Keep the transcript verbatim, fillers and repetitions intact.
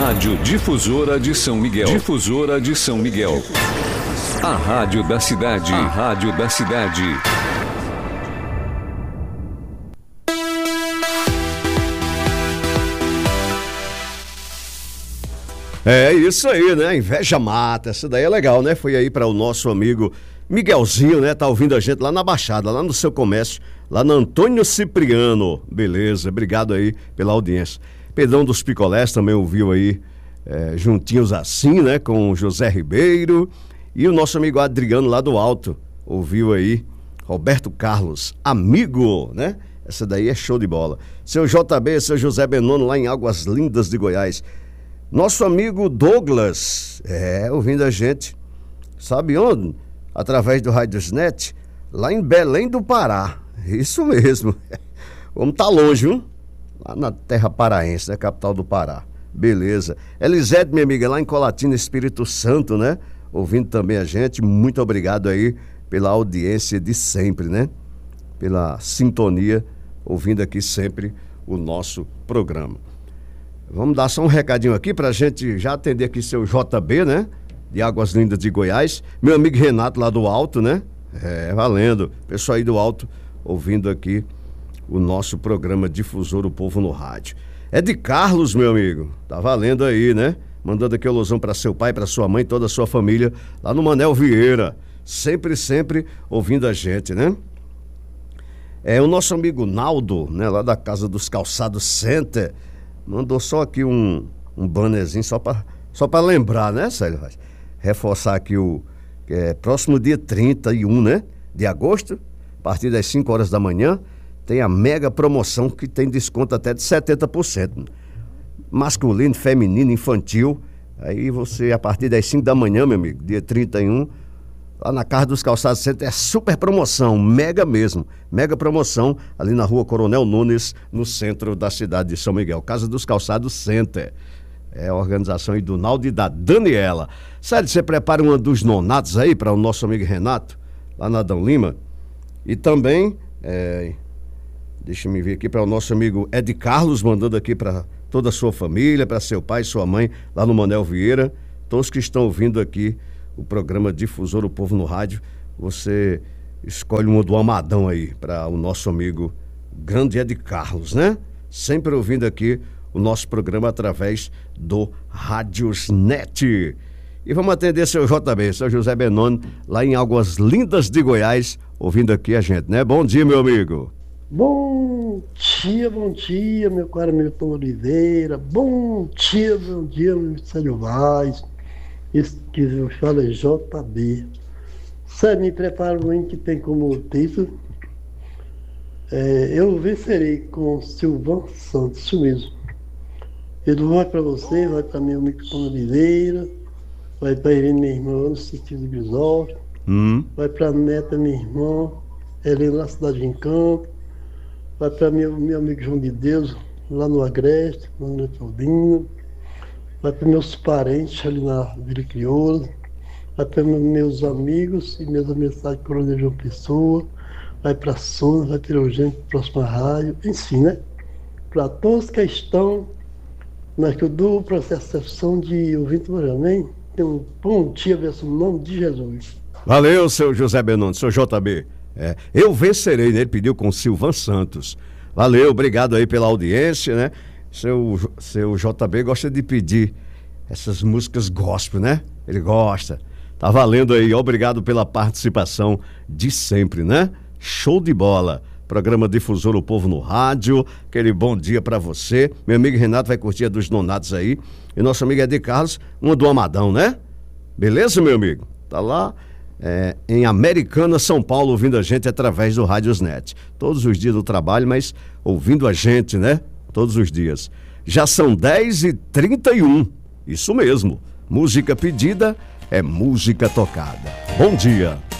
Rádio Difusora de São Miguel. Difusora de São Miguel. A rádio da cidade. A rádio da cidade. É isso aí, né? Inveja mata. Essa daí é legal, né? Foi aí para o nosso amigo Miguelzinho, né? Tá ouvindo a gente lá na Baixada, lá no seu comércio, lá na Antônio Cipriano. Beleza, obrigado aí pela audiência. Pedrão dos Picolés também ouviu aí, é, juntinhos assim, né? Com o José Ribeiro. E o nosso amigo Adriano lá do Alto ouviu aí Roberto Carlos, amigo, né? Essa daí é show de bola. Seu J B, seu José Benono lá em Águas Lindas de Goiás. Nosso amigo Douglas, é, ouvindo a gente, sabe onde? Através do Radiosnet, lá em Belém do Pará. Isso mesmo. Vamos tá longe, viu? Lá na terra paraense, né? Capital do Pará. Beleza. Elisete, minha amiga, lá em Colatina, Espírito Santo, né? Ouvindo também a gente. Muito obrigado aí pela audiência de sempre, né? Pela sintonia, ouvindo aqui sempre o nosso programa. Vamos dar só um recadinho aqui pra gente já atender aqui seu J B, né? De Águas Lindas de Goiás. Meu amigo Renato lá do Alto, né? É, valendo. Pessoal aí do Alto ouvindo aqui o nosso programa Difusor, o Povo no Rádio. É de Carlos, meu amigo. Tá valendo aí, né? Mandando aqui o alusão pra seu pai, pra sua mãe, toda a sua família lá no Manel Vieira. Sempre, sempre ouvindo a gente, né? É o nosso amigo Naldo, né? Lá da Casa dos Calçados Center. Mandou só aqui um, um bannerzinho só para só para lembrar, né, Célio? Reforçar aqui o que é, próximo dia trinta e um, né, de agosto, a partir das cinco horas da manhã, tem a mega promoção que tem desconto até de setenta por cento. Masculino, feminino, infantil. Aí você, a partir das cinco da manhã, meu amigo, dia trinta e um, lá na Casa dos Calçados Center, é super promoção, mega mesmo, mega promoção, ali na Rua Coronel Nunes, no centro da cidade de São Miguel. Casa dos Calçados Center. É a organização aí do Naldo e da Daniela. Sério, você prepara uma dos nonatos aí para o nosso amigo Renato, lá na Adão Lima. E também, é, deixa eu me ver aqui, para o nosso amigo Ed Carlos, mandando aqui para toda a sua família, para seu pai e sua mãe, lá no Manel Vieira. Todos que estão ouvindo aqui o programa Difusor, o Povo no Rádio, você escolhe uma do Amadão aí, para o nosso amigo grande Ed Carlos, né? Sempre ouvindo aqui o nosso programa através do Radiosnet. E vamos atender seu J B, seu José Benono, lá em Águas Lindas de Goiás, ouvindo aqui a gente, né? Bom dia, meu amigo. Bom dia, bom dia, meu caro Milton Oliveira. Bom dia, bom dia, meu Sérgio Vaz. Isso que eu falo é J B. Você me prepara um que tem como título é, Eu Vencerei, com Silvão Santos, isso mesmo. Ele vai para você, vai para meu amigo Milton Oliveira, vai para Irene, minha irmã, no sentido de Grisóstomo, hum. vai para a neta, minha irmã, Helena, na cidade de Encanto, vai para meu, meu amigo João de Deus, lá no Agreste, no Leopoldina, vai para meus parentes ali na Vila Crioula, vai para meus amigos e minhas amizades de Coronel João Pessoa, vai para a Sônia, vai para o Eugênio, próxima rádio, enfim, né? Para todos que estão, mas que eu dou o processo de recepção de ouvinte do Amém, tem um bom dia, verso no nome de Jesus. Valeu, seu José Benono, seu J B. É, eu vencerei, né? Ele pediu com Silvan Santos. Valeu, obrigado aí pela audiência, né? Seu, seu J B gosta de pedir essas músicas gospel, né? Ele gosta. Tá valendo aí, obrigado pela participação de sempre, né? Show de bola. Programa Difusor, o Povo no Rádio. Aquele bom dia pra você. Meu amigo Renato vai curtir a dos nonatos aí. E nosso amigo Ed Carlos, uma do Amadão, né? Beleza, meu amigo? Tá lá é, em Americana, São Paulo, ouvindo a gente através do Radiosnet. Todos os dias do trabalho, mas ouvindo a gente, né? Todos os dias. Já são dez e trinta e um. Isso mesmo. Música pedida é música tocada. Bom dia.